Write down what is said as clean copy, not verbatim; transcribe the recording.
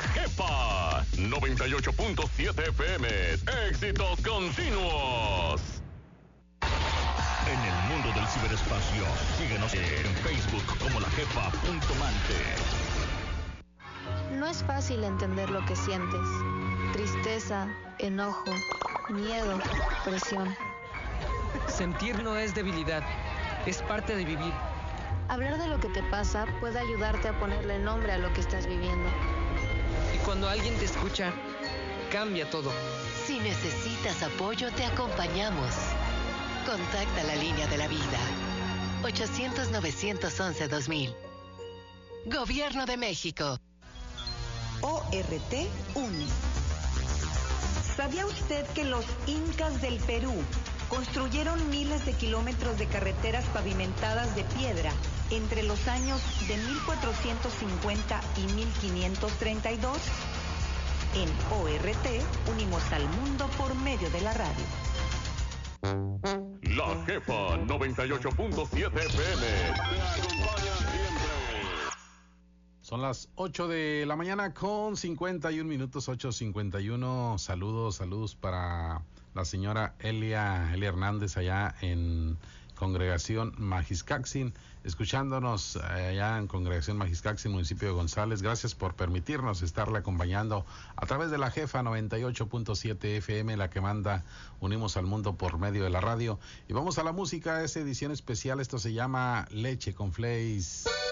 Jefa 98.7 FM. Éxitos continuos. En el mundo del ciberespacio, síguenos en Facebook como lajefa.mante. No es fácil entender lo que sientes. Tristeza, enojo, miedo, presión. Sentir no es debilidad, es parte de vivir. Hablar de lo que te pasa puede ayudarte a ponerle nombre a lo que estás viviendo. Y cuando alguien te escucha, cambia todo. Si necesitas apoyo, te acompañamos. Contacta la línea de la vida. 800-911-2000. Gobierno de México. ORT UNE. ¿Sabía usted que los incas del Perú construyeron miles de kilómetros de carreteras pavimentadas de piedra entre los años de 1450 y 1532? En ORT unimos al mundo por medio de la radio. La Jefa 98.7 FM. Te acompaña siempre. Son las 8 de la mañana con 51 minutos, 8:51. Saludos para la señora Elia Hernández allá en Congregación Majiscaxin, escuchándonos allá en Congregación Majiscaxin, municipio de González. Gracias por permitirnos estarle acompañando a través de la Jefa 98.7 FM, la que manda Unimos al Mundo por medio de la radio. Y vamos a la música, esta edición especial. Esto se llama Leche con Fleis.